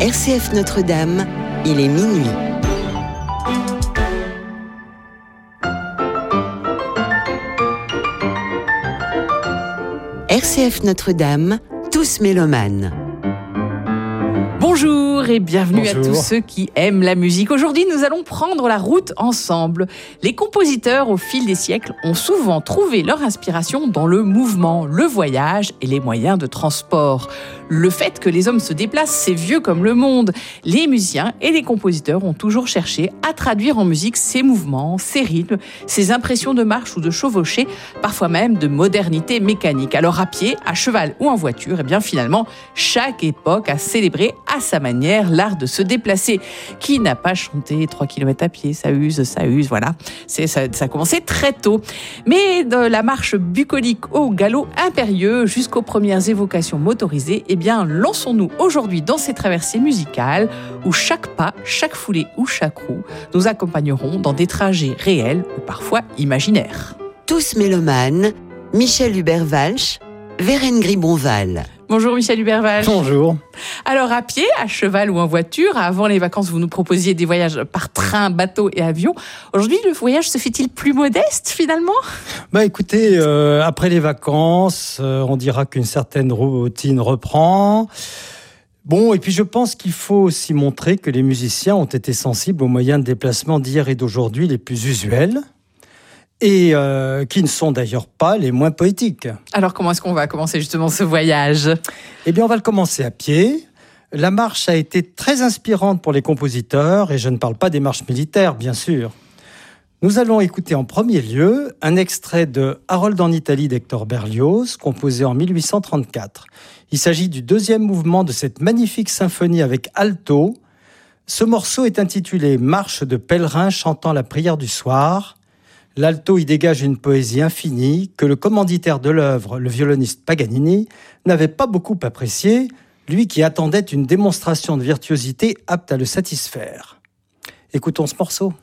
RCF Notre-Dame, il est minuit. RCF Notre-Dame, tous mélomanes. Bonjour et bienvenue Bonjour. à tous ceux qui aiment la musique. Aujourd'hui, nous allons prendre la route ensemble. Les compositeurs, au fil des siècles, ont souvent trouvé leur inspiration dans le mouvement, le voyage et les moyens de transport. Le fait que les hommes se déplacent, c'est vieux comme le monde. Les musiciens et les compositeurs ont toujours cherché à traduire en musique ces mouvements, ces rythmes, ces impressions de marche ou de chevauchée, parfois même de modernité mécanique. Alors à pied, à cheval ou en voiture, et bien finalement, chaque époque a célébré à sa manière l'art de se déplacer. Qui n'a pas chanté 3 km à pied, ça use, voilà. Ça a commencé très tôt. Mais de la marche bucolique au galop impérieux jusqu'aux premières évocations motorisées, eh bien, lançons-nous aujourd'hui dans ces traversées musicales où chaque pas, chaque foulée ou chaque roue nous accompagneront dans des trajets réels ou parfois imaginaires. Tous mélomanes, Michel Hubert-Walsh, Vérène Gribonval. Bonjour Michel Hubert-Walsh. Bonjour. Alors à pied, à cheval ou en voiture, avant les vacances, vous nous proposiez des voyages par train, bateau et avion. Aujourd'hui, le voyage se fait-il plus modeste finalement ? Écoutez, après les vacances, on dira qu'une certaine routine reprend. Bon, et puis je pense qu'il faut aussi montrer que les musiciens ont été sensibles aux moyens de déplacement d'hier et d'aujourd'hui les plus usuels. Et qui ne sont d'ailleurs pas les moins poétiques. Alors comment est-ce qu'on va commencer justement ce voyage ? Eh bien, on va le commencer à pied. La marche a été très inspirante pour les compositeurs, et je ne parle pas des marches militaires, bien sûr. Nous allons écouter en premier lieu un extrait de Harold en Italie d'Hector Berlioz, composé en 1834. Il s'agit du deuxième mouvement de cette magnifique symphonie avec alto. Ce morceau est intitulé « Marche de pèlerins chantant la prière du soir ». L'alto y dégage une poésie infinie que le commanditaire de l'œuvre, le violoniste Paganini, n'avait pas beaucoup appréciée, lui qui attendait une démonstration de virtuosité apte à le satisfaire. Écoutons ce morceau.